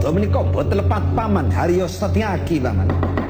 Praja menika boten lepat Paman Harya Setyaki Paman.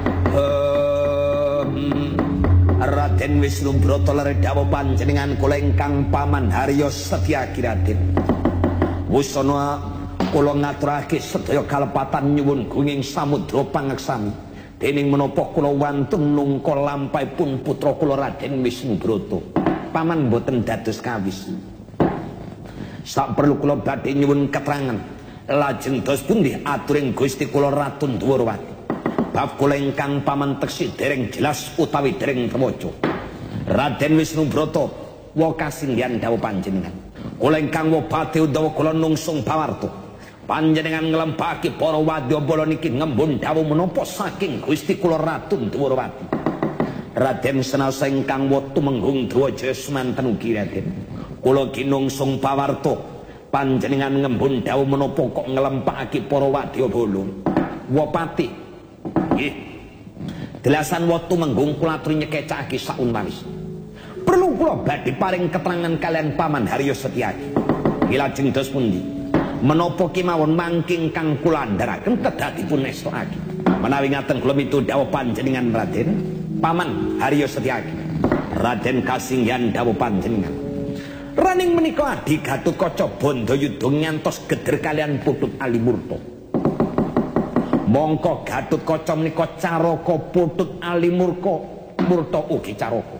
Raden Wisnubrata lare dawuh panjenengan kula ingkang Paman Harya Setyaki Raden. Wusana kula ngaturake sedaya kalepatan nyuwun gunging samudra pangaksami. Dening menapa kula wantun nungka lampahipun putra kula Raden Wisnubrata. Paman boten dados kawis. Sak perlu kula badhe nyuwun keterangan. Lajeng dos pundi aturing Gusti kula Ratu Dwarawati. Bab kula ingkang paman teksih dereng jelas utawi dereng temaca. Raden Wisnubrata wa kasinggihan dawuh panjenengan. Kula ingkang wabate utawa kula nungsung pawarta. Panjenengan nglempaki para wadyabala niki ngembun dawuh menapa saking Gusti kula Ratu Dwarawati. Raden senasa ingkang wa tumenggung Dwajaya semanten ugi Raden. Kula kinungsung pawarta panjenengan ngembun dawuh menapa kok nglempaki para wadyabala. Wapati nggih. Delasan wektu menggung kula aturi nyekecake sauntanis. Perlu kula badhe paring keterangan kalian Paman Harya Setyaki. Lajeng dos pundi? Menapa kemawon mangking kang kula andharaken kedah dipun estokake. Menawi ngaten kula mitu dawuh panjenengan Raden Paman Harya Setyaki. Raden kasinggihan dawuh panjenengan. Raning menika Adi Gatotkaca Bandayuda ngantos geder kalian Putut Alimurta. Mongko Gatotkaca menika caraka Putut Alimurka, murta ugi caraka.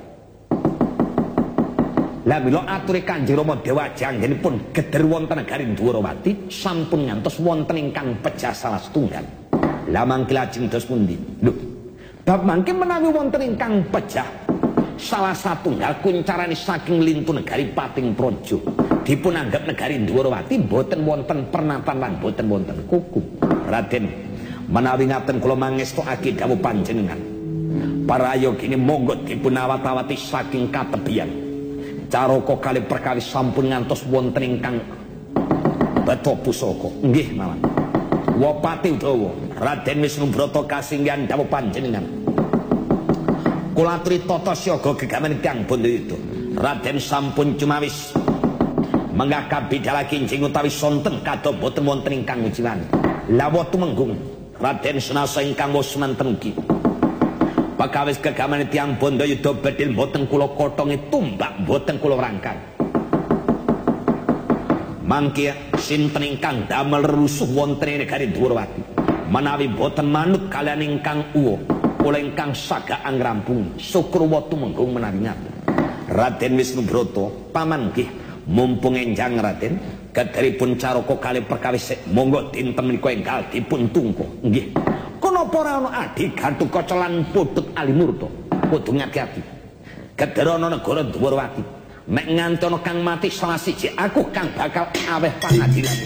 Lah mila aturi Kanjeng Rama Dewaji anggenipun geder wonten negari Dwarawati sampun ngantos wonten ingkang pejah salah setunggal. Lah mangke lajeng dos pundi? Lho, bab mangke menawi wonten ingkang pejah salah satunggal kuncarane saking lintu negari Pating Praja dipun anggap negari Dwarawati boten wonten pernatan lan boten wonten kuku. Raden, menawi ngaten kula mangestokake dawuh panjenengan. Parayogine monggo dipun awat-awati saking katebian. Caraka kalih perkawis sampun ngantos wonten ingkang bata pusaka. Nggih mawon. Wapati Udawa, Raden Wisnubrata kasinggihan dawuh panjenengan. Kula aturi tata siaga gegaman Kang Bandayuda. Raden sampun cumawis menggah bidala kinjing utawi sonten kadha boten wonten ingkang wijilan. La wektu menggung Raden senasa ingkang semanten ugi. Pakawis gegaman tiyang Bandayuda bedhil boten kula kotongi tumbak boten kula rangkang. Mangke sinten ingkang damel rusuh wonten ing negari Dwarawati menawi boten manut kalian ingkang uwa kula ingkang sagaan ngrampung syukur wektu menggung menawi ngaten. Raden Wisnubrata, paman nggih mumpung enjang Raden gederipun caraka kalih perkawis monggo dinten menika enggal dipun tungku. Nggih. Kenapa ora ana Adi Gatotkaca lan Putut Alimurta? Kudu ngati-ati. Geder ana negara Dwarawati. Mek nganti ana kang mati salah siji aku kang bakal aweh pangadilan.